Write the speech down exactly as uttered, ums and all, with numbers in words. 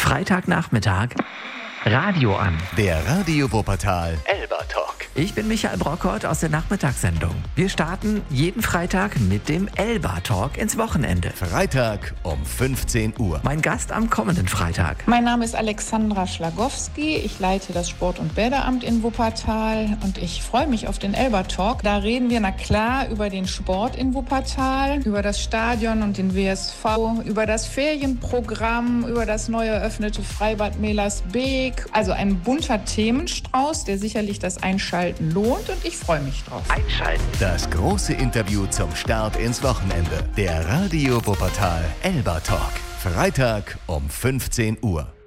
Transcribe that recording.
Freitagnachmittag Radio an. Der Radio Wuppertal Elba Talk. Ich bin Michael Brockert aus der Nachmittagssendung. Wir starten jeden Freitag mit dem Elba Talk ins Wochenende. Freitag um fünfzehn Uhr. Mein Gast am kommenden Freitag. Mein Name ist Alexandra Schlagowski. Ich leite das Sport- und Bäderamt in Wuppertal und ich freue mich auf den Elba Talk. Da reden wir, na klar, über den Sport in Wuppertal, über das Stadion und den W S V, über das Ferienprogramm, über das neu eröffnete Freibad Melersbeek. Also ein bunter Themenstrauß, der sicherlich das Einschalten lohnt und ich freue mich drauf. Einschalten. Das große Interview zum Start ins Wochenende. Der Radio Wuppertal Elba Talk. Freitag um fünfzehn Uhr.